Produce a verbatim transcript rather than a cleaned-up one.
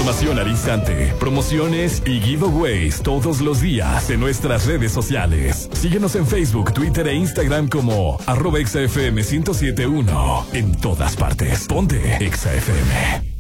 información al instante, promociones y giveaways todos los días en nuestras redes sociales. Síguenos en Facebook, Twitter e Instagram como arroba Exa F M ciento siete punto uno. En todas partes. Ponte Exa F M.